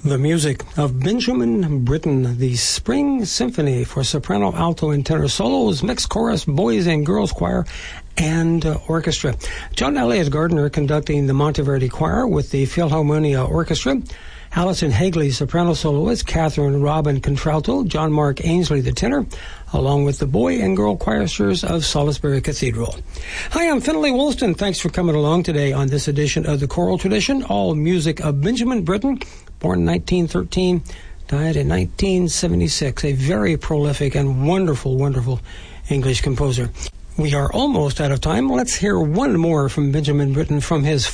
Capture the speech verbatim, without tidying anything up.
The music of Benjamin Britten, the Spring Symphony for soprano, alto, and tenor solos, mixed chorus, boys and girls choir, and uh, orchestra. John Elliott Gardner conducting the Monteverdi Choir with the Philharmonia Orchestra. Alison Hagley, soprano soloist, Catherine Robin contralto, John Mark Ainsley, the tenor, along with the boy and girl choristers of Salisbury Cathedral. Hi, I'm Finley Woolston. Thanks for coming along today on this edition of the Choral Tradition, all music of Benjamin Britten, born in nineteen thirteen, died in nineteen seventy-six, a very prolific and wonderful, wonderful English composer. We are almost out of time. Let's hear one more from Benjamin Britten from his